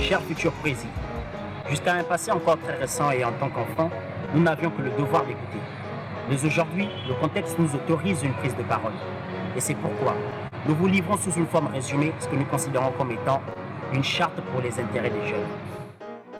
Cher futur poésie, jusqu'à un passé encore très récent et en tant qu'enfant, nous n'avions que le devoir d'écouter. Mais aujourd'hui, le contexte nous autorise une prise de parole. Et c'est pourquoi nous vous livrons sous une forme résumée ce que nous considérons comme étant une charte pour les intérêts des jeunes.